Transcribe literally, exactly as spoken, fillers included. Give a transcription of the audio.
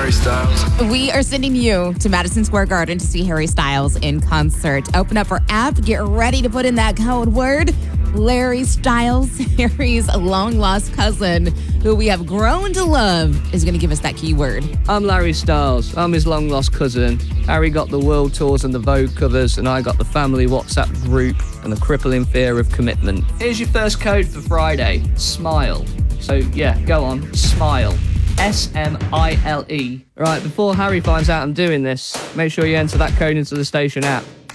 Harry Styles. We are sending you to Madison Square Garden to see Harry Styles in concert. Open up our app. Get ready to put in that code word. Larry Styles, Harry's long-lost cousin, who we have grown to love, is going to give us that keyword. I'm Larry Styles. I'm his long-lost cousin. Harry got the world tours and the Vogue covers, and I got the family WhatsApp group and the crippling fear of commitment. Here's your first code for Friday. Smile. So, yeah, go on. Smile. S M I L E. Right, before Harry finds out I'm doing this, make sure you enter that code into the station app.